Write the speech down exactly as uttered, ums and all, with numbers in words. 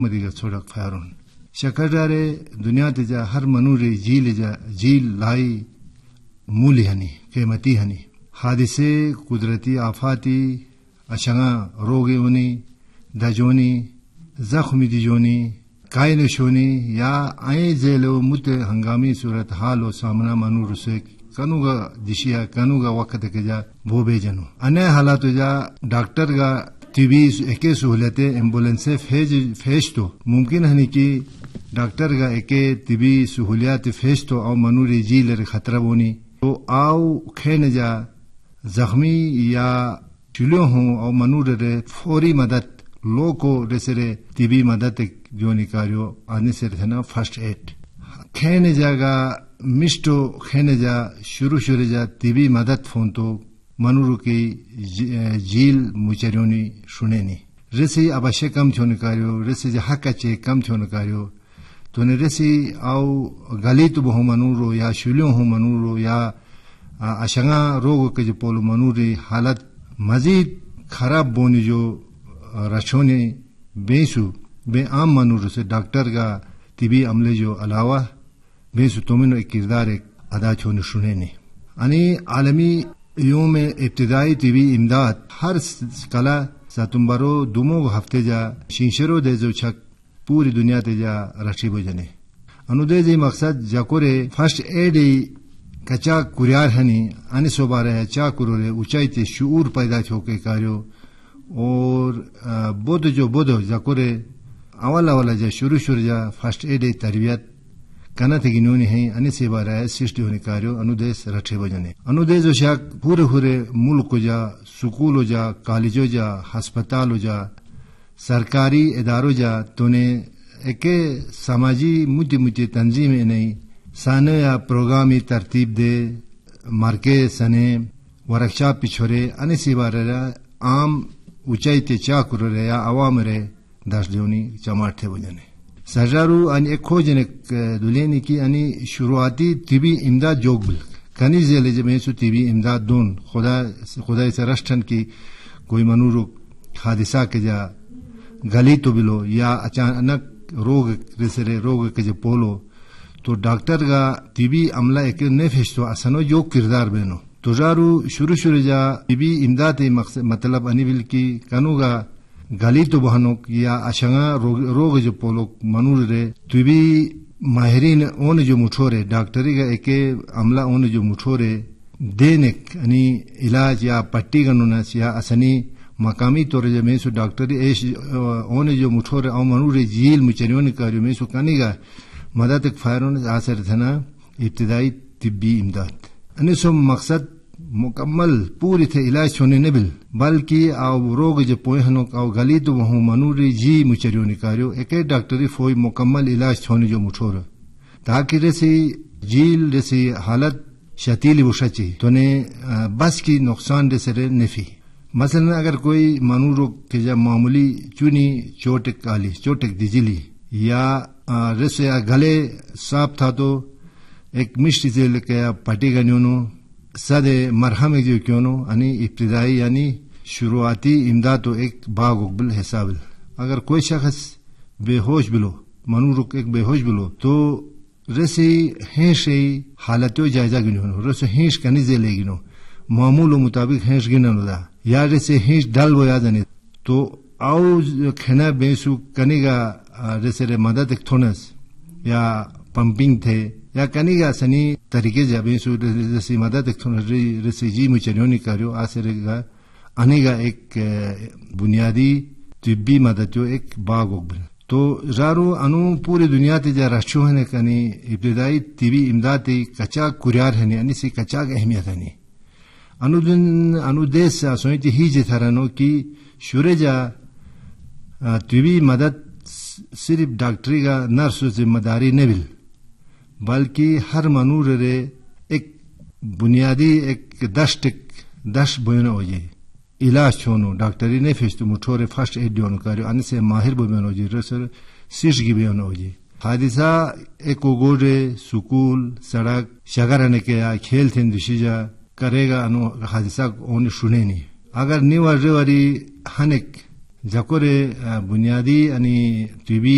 مدیگا سوڑک فیارون شکردارے دنیا تجا ہر منوری جیل جا جیل لائی مولی ہنی قیمتی ہنی حادثے قدرتی آفاتی اشنگا روگی اونی دجونی زخمی دیجونی قائل شونی یا آئیں زیلو مت ہنگامی صورت حال و سامنا منور سے کنو گا دشیا کنو گا وقت کے جا بو بے جنو انے حالات جا ڈاکٹر گا طبی ایک سہولتیں ایمبولینس فیج فیش تو ممکن ہے کہ ڈاکٹر گا ایک طبی سہولیات فیش تو او منوری جیل خطرہ بونی تو آو کھین جا زخمی یا چلو ہوں او منور رے فوری مدد لو کو رسرے طبی مدد جو نکاریو آنے سے رہنا فرسٹ ایڈ کھین جا گا مشتو کھین جا شروع شروع جا طبی مدد فون تو منورو کی جیل مچریونی شنینی رسی اباشے کم چھونے کاریو رسی جا حق چے کم چھونے کاریو تو نے رسی او گلیت بہو منورو یا شلیوں ہو منورو یا اشنگا روگو کے جو پولو منوری حالت مزید خراب بونی جو رچھونے بیسو بے عام منورو سے ڈاکٹر کا طبی عملے جو علاوہ بیسو تومنو ایک کردار ایک ادا چھونے شنینی انی عالمی یوم ابتدائی طبی امداد ہر کلا ستمبرو دومو ہفتے جا شینشرو دے جو چھک پوری دنیا تے جا رچی بو جنے انو دے جی مقصد جاکورے فرسٹ ایڈی کچا کوریار ہنی آنے سو بارے چا کرورے اونچائی تے شعور پیدا چھوکے کاریو اور بود جو بود جاکورے اول اولا جا شروع شروع جا فرسٹ ایڈی تربیت کنا تے گنونی ہیں آنے سے بارے سسٹی ہونے کاریو انو دیس رچے بو جنے انو دے جو شاک پورے پورے ملک جا سکولو جا کالجو جا ہسپتالو جا سرکاری اداروں جا تو نے ایک سماجی مجھے مجھے تنظیم نہیں سانے یا پروگرامی ترتیب دے مارکے سنے ورکشاپ پچھورے انے سی بارے عام اونچائی تے چا کرے یا عوام رے دس دیونی چماٹھے بجنے سجارو ان ایک کھوجنے دلینی کی انی شروعاتی طبی امداد جوگ بل کنی زیلے جب میسو طبی امداد دون خدا خدا سے رشتن کی کوئی منورو حادثہ کے جا گلی تو بلو یا اچانک روگ رسرے روگ کے جو پولو تو ڈاکٹر کا طبی عملہ ایک نیفش تو اسنو جو کردار بینو تو جارو شروع شروع جا طبی امداد مطلب انی بل کی کنو گا گلی تو بہنو یا اشنگا روگ جو پولو منور رے طبی ماہرین اون جو مٹھورے ڈاکٹری کا ایک عملہ اون جو مٹھورے دینک انی علاج یا پٹی گنونس یا اسنی مقامی طور جب میں سو ڈاکٹری ایش اون جو مٹھورے او منور جیل مچریون کا جو میں سو کنی گا مدد ایک فائرون آثر تھنا ابتدائی طبی امداد انی سو مقصد مکمل پوری تھے علاج چھونے نبل بلکہ او روگ جو پوہنو او گلی تو وہ منوری جی مچریونی کاریو ایک ڈاکٹری فوئی مکمل علاج چھونے جو مٹھور تاکہ رسی جیل رسی حالت شتیلی بشچی تو نے بس کی نقصان رسے نفی مثلا اگر کوئی منورو کے جب معمولی چونی چوٹک کالی چوٹک دیجلی یا رسے گلے صاف تھا تو ایک مشتی سے لکھا پٹی گنیونو صد مرہم جو کیونو یعنی ابتدائی یعنی شروعاتی امداد تو ایک باغ اقبل حساب اگر کوئی شخص بے ہوش بلو منورو ایک بے ہوش بلو تو رسی ہینش حالتو جائزہ گنیونو رسی ہینش کنی زی لے گنو معمول مطابق ہینش گننو دا یا رسی ہینش ڈل و یاد نہیں تو او کھنا بیسو کنی گا رسی مدد ایک تھونس یا پمپنگ تھے یا کنی گا سنی طریقے جا بیسو رسی مدد ایک تھونس رسی جی مچریونی کاریو آسر گا آنے گا ایک بنیادی طبی مدد جو ایک باغ اقبل تو زارو انو پوری دنیا تے جا رشو ہے کنی ابتدائی طبی امداد تی کچا کوریار ہے یعنی سی کچا کا اہمیت ہے انو دن انو دیس سے سوئیتی ہی جی تھرانو کی شورے جا طبی مدد صرف ڈاکٹری کا نرس ذمہ داری نبل بلکہ ہر منور رے ایک بنیادی ایک دشت دش بوینو ہو جی علاج چھونو ڈاکٹری نے فیشتو مٹھورے فرسٹ ایڈ دیونو کاریو ان سے ماہر بوینو ہو جی رسر سیش گی بیونو ہو جی حادثہ ایک گوڑے سکول سڑک شگرنے کے کھیل تھے دشی جا کرے گا انو حادثہ اون شنے نہیں اگر نیو ریواری ہنک جکورے بنیادی انی طبی